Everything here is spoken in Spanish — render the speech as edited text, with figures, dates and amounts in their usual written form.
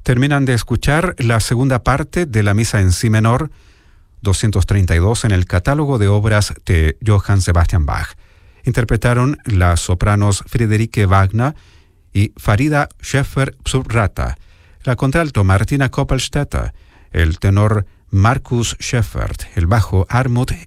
Terminan de escuchar la segunda parte de la misa en si menor 232 en el catálogo de obras de Johann Sebastian Bach. Interpretaron las sopranos Friederike Wagner y Farida Schäfer-Psurrata, la contralto Martina Koppelstädter, el tenor Markus Schäffert, el bajo Armut